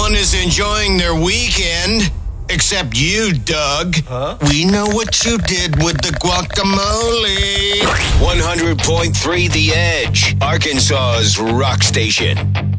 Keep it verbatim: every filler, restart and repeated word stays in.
Everyone is enjoying their weekend. Except you, Doug. Huh? We know what you did with the guacamole. one hundred point three The Edge, Arkansas's rock station.